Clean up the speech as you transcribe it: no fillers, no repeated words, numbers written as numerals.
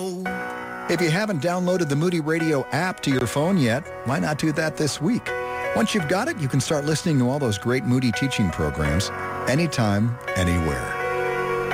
If you haven't downloaded the Moody Radio app to your phone yet, why not do that this week? Once you've got it, you can start listening to all those great Moody teaching programs anytime, anywhere.